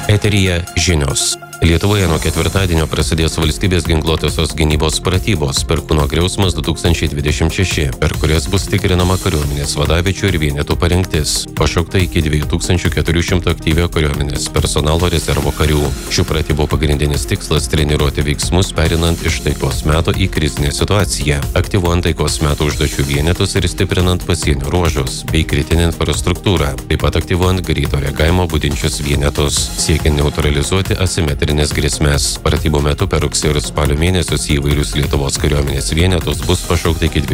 Eteryje žinios. Lietuvoje nuo ketvirtadienio prasidės valstybės ginkluotosios gynybos pratybos Perkūno griausmas 2026, per kurias bus tikrinama kariuomenės vadaviečių ir vienetų parengtis. Pašaukta iki 2400 aktyvio kariuomenės personalo rezervo karių. Šių pratybų pagrindinis tikslas – treniruoti veiksmus perinant iš taikos meto į krizinę situaciją, aktyvuojant taikos metų užduočių vienetus ir stiprinant pasienio ruožus bei kritinę infrastruktūrą, taip pat aktyvuojant greito reagavimo budinčius vienetus, siekiant neutralizuoti asimetrinės grėsmės. Pratybų metu per rugsėjo ir spalio mėnesius įvairius Lietuvos kariuomenės vienetus bus pašaukta iki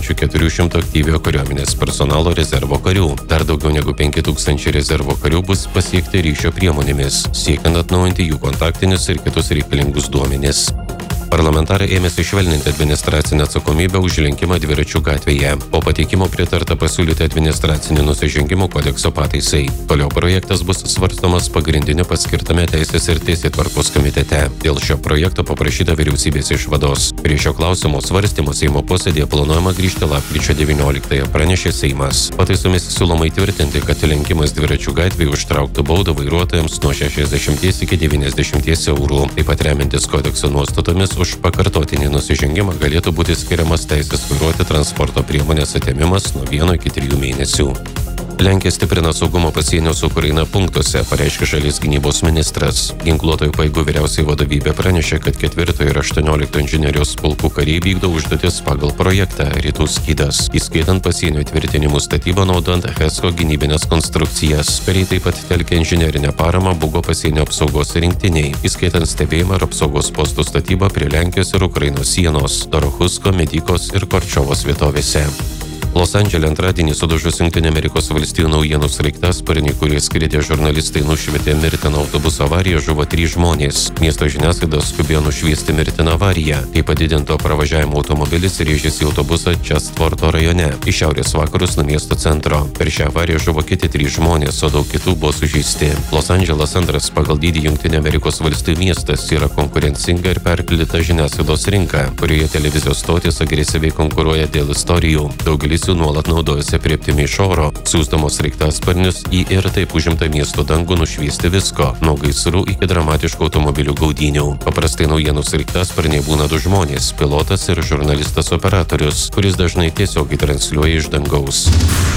2400 aktyvio kariuomenės personalo rezervo karių. Dar daugiau negu 5000 rezervo karių bus pasiekti ryšio priemonėmis, siekiant atnaujinti jų kontaktinius ir kitus reikalingus duomenis. Parlamentarai ėmėsi švelninti administracinę atsakomybę už lenkimą dviračių gatvėje. Po pateikimo pritarta pasiūlyti administracinių nusižengimų kodekso pataisai. Toliau projektas bus svarstomas pagrindinio paskirtame Teisės ir Teisėtvarkos komitete. Dėl šio projekto paprašyta vyriausybės išvados. Prie šio klausimo svarstymo Seimo posėdėje planuojama grįžti lapkričio 19-ąją, pranešė Seimas. Pataisomis siūloma įtvirtinti, kad lenkimas dviračių gatvėje užtrauktų baudą vairuotojams nuo 60 iki 90 eurų. Taip pat remiantis kodekso nuostatomis už pakartotinį nusižengimą galėtų būti skiriamas teisės vairuoti transporto priemonės atėmimas nuo 1 iki 3 mėnesių. Lenkija stiprina saugumo pasienio su Ukraina punktuose, pareiškė šalies gynybos ministras. Ginkluotojų pajėgų vyriausioji vadovybė pranešė, kad 4 ir 18 inžinerijos pulkų kariai vykdo užduotis pagal projektą Rytų skydas, įskaitant pasienio įtvirtinimų statybą naudojant HESCO gynybinės konstrukcijas. Kariai taip pat telkia inžinerinę paramą Bugo pasienio apsaugos rinktiniai, įskaitant stebėjimą ir apsaugos postų statybą prie Lenkijos ir Ukrainos sienos, Dorohusko, Medykos ir Korčiovos vietovėse. Los Andžele antradienį sudužus Jungtinių Amerikos valstijų naujienų sraigtasparnį, kurie skridė žurnalistai, nušvietė mirtiną autobuso avariją, žuvo 3 žmonės. Miesto žiniasklaida skubėjo nušviesti mirtiną avariją, kai padidinto pravažiavimo automobilis rėžėsi į autobusą Čestforto rajone, į šiaurės vakarus nuo miesto centro. Per šią avariją žuvo kiti 3 žmonės, o daug kitų buvo sužeisti. Los Andželas antras pagal dydį Jungtinių Amerikos valstijų miestas, yra konkurencinga ir perpildyta žiniasklaidos rinka, kurioje televizijos stotys agresyviai konkuruoja dėl istorijų. Daugelis jų nuolat naudojasi aprėptimi iš oro, siųsdamos sraigtasparnius į ir taip užimtą miesto dangų nušviesti visko, nuo gaisrų iki dramatiškų automobilių gaudynių. Paprastai naujienų sraigtasparniai būna 2 žmonės – pilotas ir žurnalistas operatorius, kuris dažnai tiesiogiai transliuoja iš dangaus.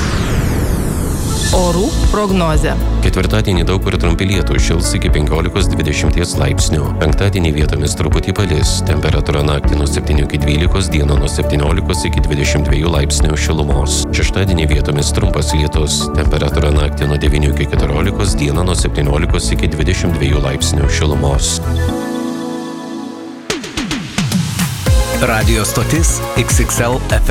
Orų prognozė. Ketvirtadienį daug kur trumpi lietūs, šils iki 15–20 laipsnių. Penktadienį vietomis truputį palis. Temperatūra naktį nuo 7 iki 12, dieną nuo 17 iki 22 laipsnių šilumos. Šeštadienį vietomis trumpas lietus. Temperatūra naktį nuo 9 iki 14, dieną nuo 17 iki 22 laipsnių šilumos. Radio stotis XXL FM.